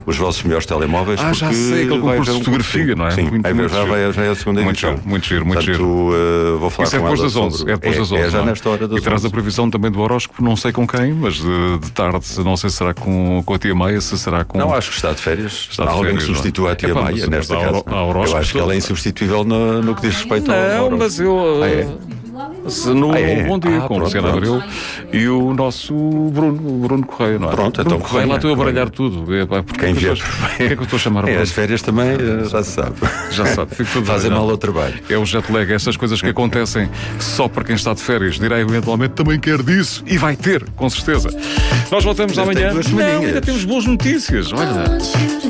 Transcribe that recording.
os vossos melhores telemóveis. Já sei, aquele concurso de fotografia, não é? Sim, já é a segunda edição. Muito giro, muito giro. Vou falar isso com depois ela das 11. sobre... É depois das 11. É já nesta hora das 11. E traz a previsão também do horóscopo, não sei com quem, mas de tarde, não sei se será com a tia Maia, se será com... Não, acho que está de férias. Está de Há alguém férias, que substitua a tia Maia nesta casa. Eu acho que ela é insubstituível no que diz respeito ao horóscopo. Não, mas eu... Bom Dia, com o Luciano Abreu e o nosso Bruno Correia, não é? Pronto, então Correia, lá estou a baralhar tudo. Quem vê? Porquê é que eu estou a chamar o Bruno? As férias também, já se sabe. Já sabe, fico tudo fazem baralhado. mal ao trabalho. É o jet lag, essas coisas que acontecem só para quem está de férias. Dirá eventualmente também quer disso e vai ter, com certeza. Nós voltamos amanhã. Ainda Ainda temos boas notícias. Olha.